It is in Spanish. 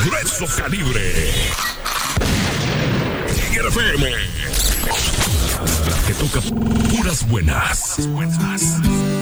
Grueso Calibre. Tiger FM. La que toca puras buenas.